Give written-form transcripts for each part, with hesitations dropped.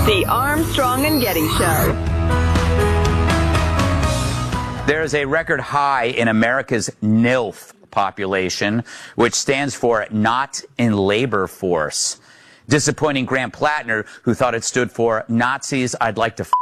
The Armstrong and Getty Show. There's a record high in America's NILF population, which stands for Not in Labor Force. Disappointing Graham Plattner, who thought it stood for Nazis I'd like to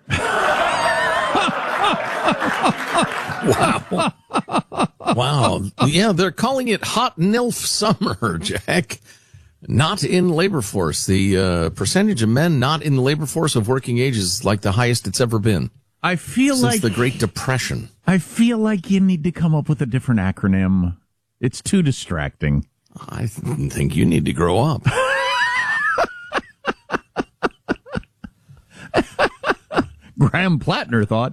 Wow. Wow. Yeah, they're calling it Hot NILF Summer, Jack. Not in labor force. The percentage of men not in the labor force of working age is like the highest it's ever been. I feel since the Great Depression. I feel like you need to come up with a different acronym. It's too distracting. I think you need to grow up. Graham Plattner thought.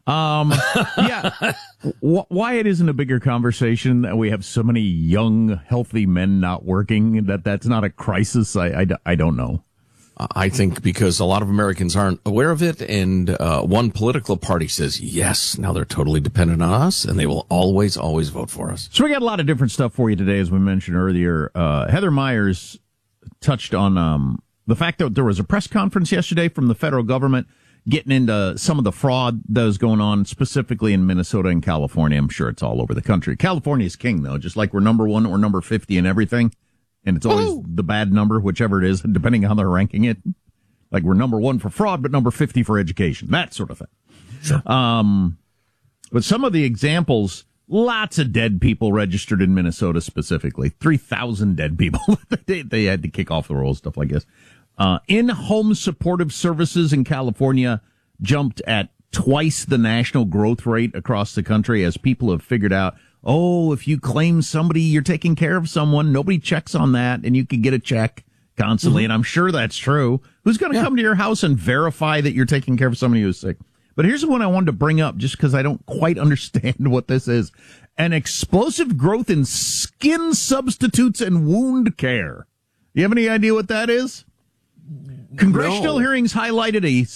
Why it isn't a bigger conversation that we have so many young, healthy men not working, that's not a crisis, I don't know. I think because a lot of Americans aren't aware of it, and one political party says, yes, now they're totally dependent on us, and they will always, always vote for us. So we got a lot of different stuff for you today, as we mentioned earlier. Heather Myers touched on the fact that there was a press conference yesterday from the federal government getting into some of the fraud that was going on, specifically in Minnesota and California. I'm sure it's all over the country. California's king, though, just like we're number 1 or number 50 in everything. And it's always the bad number, whichever it is, depending on how they're ranking it. Like we're number 1 for fraud, but number 50 for education, that sort of thing. Sure. But some of the examples, lots of dead people registered in Minnesota specifically. 3,000 dead people. They had to kick off the roll, stuff like this. In-home supportive services in California jumped at twice the national growth rate across the country as people have figured out, if you claim somebody, you're taking care of someone, nobody checks on that, and you can get a check constantly. Mm-hmm. And I'm sure that's true. Who's going to come to your house and verify that you're taking care of somebody who's sick? But here's the one I wanted to bring up just because I don't quite understand what this is. An explosive growth in skin substitutes and wound care. You have any idea what that is? Congressional hearings highlighted a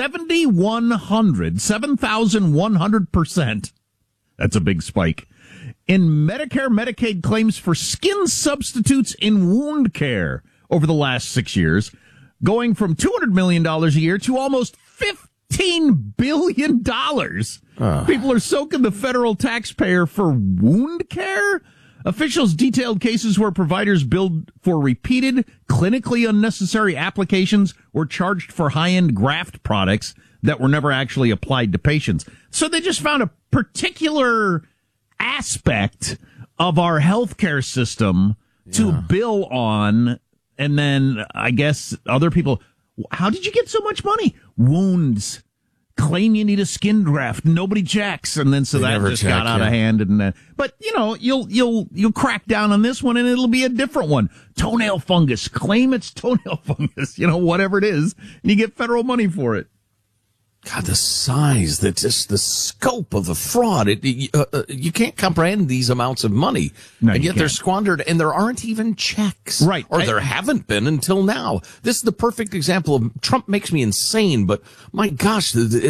7,100%. That's a big spike. In Medicare, Medicaid claims for skin substitutes in wound care over the last 6 years, going from $200 million a year to almost $15 billion. People are soaking the federal taxpayer for wound care? Officials detailed cases where providers billed for repeated, clinically unnecessary applications or charged for high-end graft products that were never actually applied to patients. So they just found a particular aspect of our healthcare system to bill on, and then I guess other people, how did you get so much money? Wounds. Claim you need a skin graft. Nobody checks, and then so that just got out of hand. And but you'll crack down on this one, and it'll be a different one. Toenail fungus. Claim it's toenail fungus. Whatever it is, and you get federal money for it. God, the size, the scope of the fraud. You can't comprehend these amounts of money. No, and yet can't. They're squandered, and there aren't even checks. Right. Or there haven't been until now. This is the perfect example of Trump makes me insane, but my gosh,